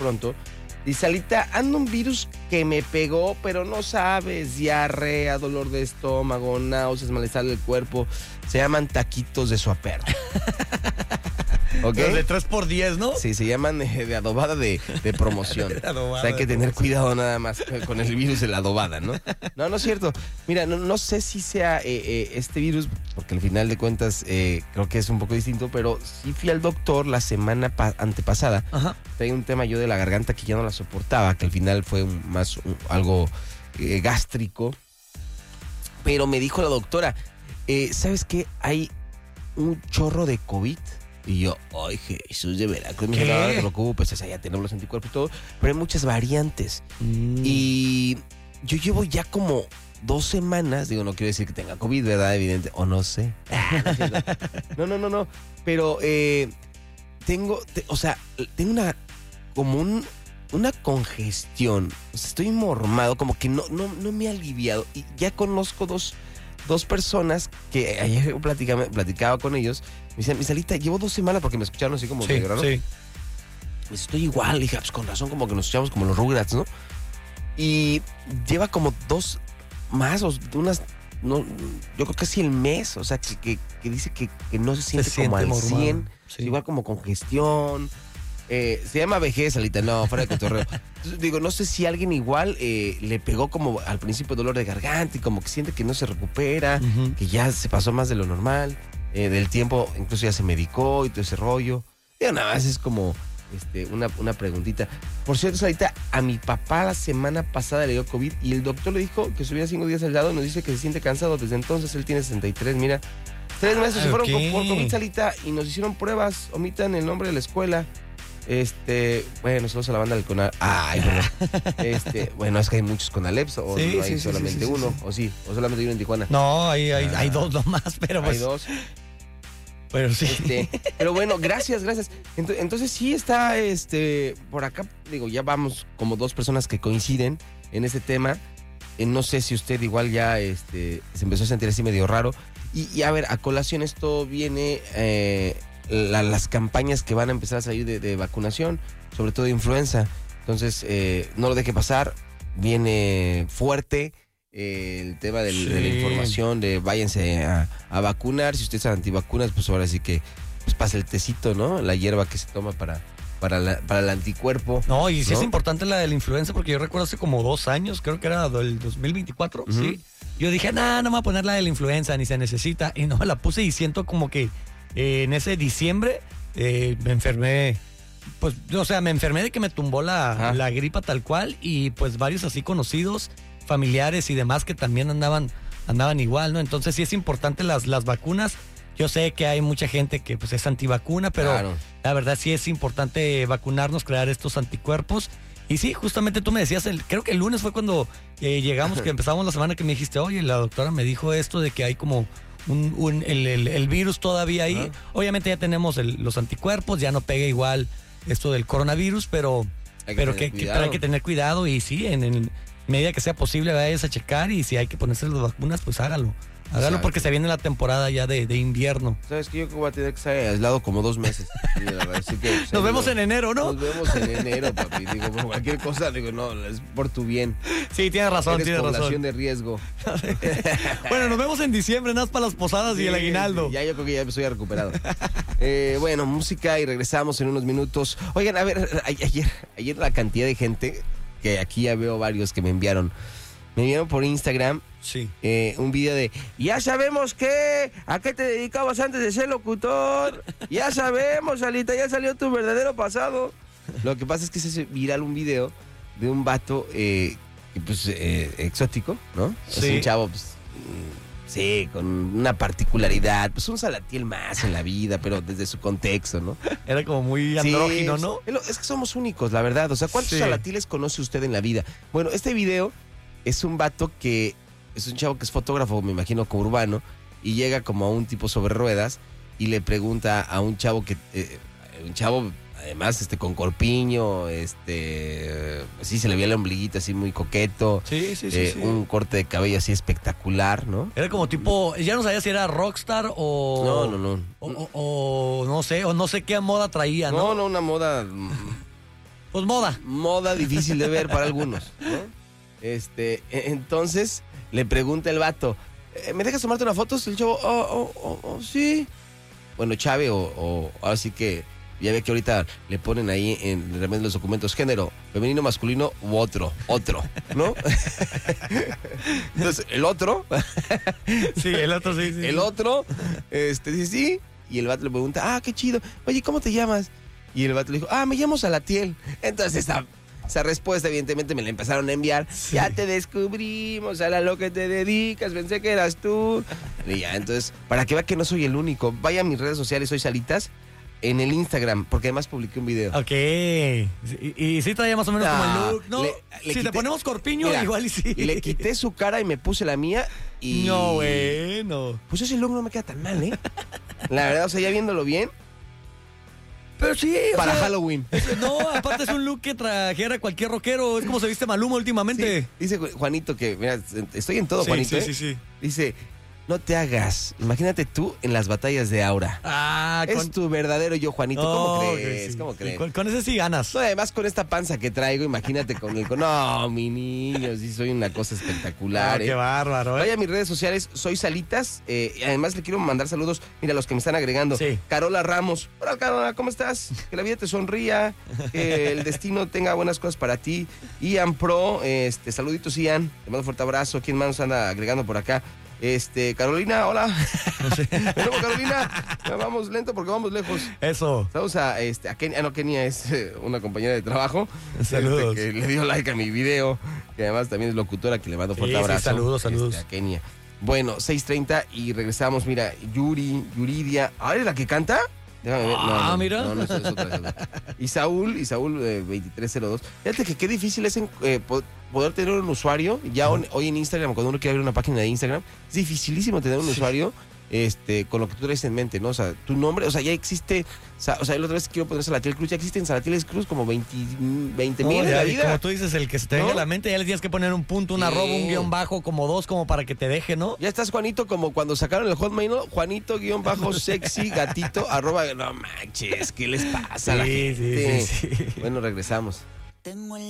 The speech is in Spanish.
pronto. Dice, Alita, anda un virus que me pegó, pero no sabes, diarrea, dolor de estómago, náuseas, malestar del cuerpo. Se llaman taquitos de suaper. ¿Ok? Los de 3x10, ¿no? Sí, se llaman de adobada de promoción. Adobada o sea, hay que de tener promoción. cuidado nada más con el virus de la adobada, ¿no? No es cierto. Mira, no sé si sea este virus, porque al final de cuentas creo que es un poco distinto, pero sí fui al doctor la semana antepasada. Ajá. Tenía un tema yo de la garganta que ya no la soportaba, que al final fue algo gástrico. Pero me dijo la doctora, ¿sabes qué? Hay un chorro de COVID. Y yo, ay, Jesús de Veracruz. Me dijo, no te preocupes, ya tenemos los anticuerpos y todo. Pero hay muchas variantes. Y yo llevo ya como 2 semanas, digo, no quiero decir que tenga COVID, ¿verdad? Evidente, o no sé. No. Pero tengo una congestión. O sea, estoy mormado, como que no me he aliviado. Y ya conozco dos personas que ayer platicaba con ellos. Me dicen, Alita, llevo 2 semanas porque me escucharon así como medio raro. Sí. Estoy igual, dije, pues con razón, como que nos escuchamos como los Rugrats, ¿no? Y lleva como 2 más, o unas, no, yo creo casi el mes, o sea, que dice que no se siente como al mormado. 100, Sí. igual como congestión. Se llama vejez, Alita, no, fuera de cotorreo. Entonces, digo, no sé si alguien igual le pegó como al principio dolor de garganta y como que siente que no se recupera, que ya se pasó más de lo normal, del tiempo, incluso ya se medicó y todo ese rollo. Digo, nada más es como una preguntita. Por cierto, Alita, a mi papá la semana pasada le dio COVID y el doctor le dijo que estuviera 5 días aislado y nos dice que se siente cansado. Desde entonces él tiene 63, mira. 3 meses se fueron por COVID, Alita, y nos hicieron pruebas, omitan el nombre de la escuela. Bueno, saludos a la banda del Conalep. Ay, perdón. Bueno, es que hay muchos Conaleps, o Sí, no hay sí, solamente sí, uno, sí. o solamente hay uno en Tijuana. No, hay 2 nomás, pero pues. Hay 2. Pero sí. Pero bueno, gracias. Entonces sí está, por acá, digo, ya vamos como 2 personas que coinciden en este tema. No sé si usted igual ya se empezó a sentir así medio raro. Y a ver, a colación esto viene las campañas que van a empezar a salir de vacunación, sobre todo de influenza. Entonces, no lo deje pasar, viene fuerte el tema de la información, de váyanse a vacunar. Si usted es antivacunas, pues ahora sí que pues pasa el tecito, ¿no? La hierba que se toma para el anticuerpo. No, y sí, ¿no? es importante la de la influenza, porque yo recuerdo hace como 2 años, creo que era del 2024, sí. Yo dije, no me voy a poner la de la influenza, ni se necesita. Y no me la puse y siento como que en ese diciembre me enfermé. Pues, o sea, me enfermé de que me tumbó la gripa tal cual, y pues varios así conocidos, familiares y demás que también andaban igual, ¿no? Entonces sí es importante las vacunas. Yo sé que hay mucha gente que pues es antivacuna, pero claro, la verdad sí es importante vacunarnos, crear estos anticuerpos. Y sí, justamente tú me decías, creo que el lunes fue cuando llegamos, que empezamos la semana, que me dijiste, oye, la doctora me dijo esto de que hay como el virus todavía ahí. Obviamente ya tenemos los anticuerpos, ya no pega igual esto del coronavirus, pero hay que tener cuidado. Y sí, en medida que sea posible, vayas a checar, y si hay que ponerse las vacunas, pues hágalo. Hágalo, porque se viene la temporada ya de invierno. ¿Sabes qué? Yo creo que voy a tener que estar aislado como 2 meses. Sí, la verdad, así que, nos vemos en enero, ¿no? Nos vemos en enero, papi. Digo, por cualquier cosa, digo, no, es por tu bien. Sí, tienes razón, Eres población de riesgo. Bueno, nos vemos en diciembre, nada más para las posadas y el aguinaldo. Ya, yo creo que ya me estoy recuperado. Bueno, música y regresamos en unos minutos. Oigan, a ver, ayer la cantidad de gente, que aquí ya veo varios que me enviaron por Instagram. Sí. Un video de, ya sabemos a qué te dedicabas antes de ser locutor. Ya sabemos, Alita, ya salió tu verdadero pasado. Lo que pasa es que se hace viral un video de un vato exótico, ¿no? Sí. Es un chavo, pues, sí, con una particularidad, pues un Salatiel más en la vida, pero desde su contexto, ¿no? Era como muy andrógino, sí, ¿no? Es que somos únicos, la verdad. O sea, ¿cuántos Salatieles conoce usted en la vida? Bueno, este video es un vato que es un chavo que es fotógrafo, me imagino, como urbano, y llega como a un tipo sobre ruedas y le pregunta a un chavo un chavo además con corpiño, así se le veía el ombliguito así muy coqueto. Sí. Un corte de cabello así espectacular, ¿no? Era como tipo, ya no sabía si era rockstar o... No. O no sé qué moda traía, ¿no? No, una moda... Pues moda. Moda difícil de ver para algunos, ¿no? Entonces le pregunta el vato, ¿me dejas tomarte una foto? El chavo, sí. Bueno, Chave, ahora sí que ya ve que ahorita le ponen ahí en los documentos género, femenino, masculino u otro, ¿no? Entonces, el otro. Sí, el otro sí. El otro, dice sí. Y el vato le pregunta, qué chido. Oye, ¿cómo te llamas? Y el vato le dijo, me llamo Salatiel. Entonces, esa respuesta, evidentemente, me la empezaron a enviar. Sí. Ya te descubrimos, a lo que te dedicas, pensé que eras tú. Y ya, entonces, para que vea que no soy el único, vaya a mis redes sociales, soy Salitas, en el Instagram, porque además publiqué un video. Ok. Y sí traía más o menos como el look, ¿no? Si te ponemos corpiño, mira, igual y sí. Le quité su cara y me puse la mía y... No, bueno. Pues ese look no me queda tan mal, ¿eh? La verdad, o sea, ya viéndolo bien... Pero sí, para Halloween. No, aparte es un look que trajera cualquier rockero. Es como se viste Maluma últimamente. Sí, dice Juanito que, mira, estoy en todo, sí, Juanito. Sí. Dice, no te hagas. Imagínate tú en las batallas de Aura. Es tu verdadero yo, Juanito. ¿Cómo crees? Sí. ¿Cómo crees? Con ese sí ganas. No, además, con esta panza que traigo, imagínate con el... No, mi niño, sí soy una cosa espectacular. Qué bárbaro, Vaya a mis redes sociales, soy Salitas. Además, le quiero mandar saludos, mira, los que me están agregando. Sí. Carola Ramos. Hola, Carola, ¿cómo estás? Que la vida te sonría, que el destino tenga buenas cosas para ti. Ian Pro, saluditos, Ian. Te mando un fuerte abrazo. ¿Quién más nos anda agregando por acá? Carolina, hola. Bueno, Carolina, vamos lento porque vamos lejos. Eso. Saludos a Kenia. Kenia es una compañera de trabajo. Saludos. Que le dio like a mi video, que además también es locutora, que le mando fuerte abrazo. Sí, saludos. A Kenia. Bueno, 6:30 y regresamos. Mira, Yuridia. ¿Es la que canta? Déjame ver. No, mira. No, es otra. Y Saúl 2302. Fíjate que qué difícil es poder tener un usuario. Ya hoy en Instagram, cuando uno quiere abrir una página de Instagram, es dificilísimo tener un usuario con lo que tú traes en mente, ¿no? O sea, tu nombre, o sea, ya existe. O sea, la otra vez quiero poner Salatiel Cruz, ya existen Salatieles Cruz como 20 mil en la vida. Como tú dices, el que se te venga a la mente, ya le tienes que poner un punto, un arroba, un guión bajo, como 2, como para que te deje, ¿no? Ya estás, Juanito, como cuando sacaron el Hotmail, ¿no? Juanito, guión bajo, sexy, gatito, arroba. No manches, ¿qué les pasa a la gente? Sí. Bueno, regresamos. Tengo